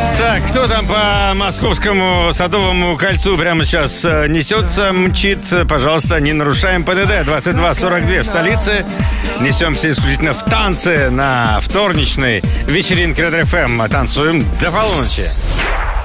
Так, кто там по Московскому Садовому кольцу прямо сейчас несется, мчит? Пожалуйста, не нарушаем ПДД. 22:42 в столице. Несемся исключительно в танцы на вторничной вечеринке Red FM. Танцуем до полуночи.